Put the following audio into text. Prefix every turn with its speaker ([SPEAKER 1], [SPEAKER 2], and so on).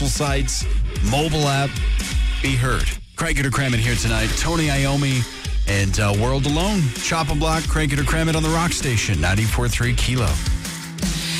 [SPEAKER 1] social sites, mobile app. Be heard. Crank it or cram it here tonight. Tony Iommi and World Alone. Chop a block, crank it or cram it on the Rock Station. 94.3 Kilo.